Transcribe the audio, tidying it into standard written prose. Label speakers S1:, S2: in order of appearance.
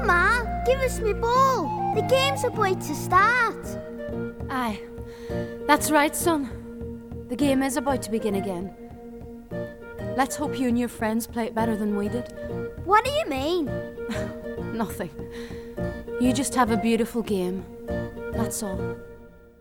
S1: Mama, give us me ball. The game's about to start.
S2: Aye, that's right, son. The game is about to begin again. Let's hope you and your friends play it better than we did.
S1: What do you mean?
S2: Nothing. You just have a beautiful game. That's all.